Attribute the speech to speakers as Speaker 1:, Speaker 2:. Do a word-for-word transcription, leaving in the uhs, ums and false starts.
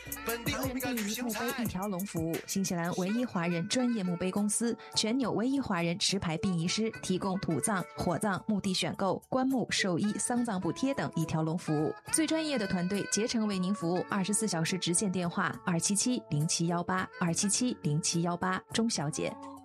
Speaker 1: 本地欧米伽旅行
Speaker 2: 墓碑
Speaker 1: 彩
Speaker 2: 一条龙服务，新西兰唯一华人专业墓碑公司，全纽唯一华人持牌殡仪师，提供土葬、火葬、墓地选购、棺木、寿衣、丧葬补贴等一条龙服务。最专业的团队竭诚为您服务，二十四小时直线电话二七七零七幺八二七七零七幺八，钟小姐。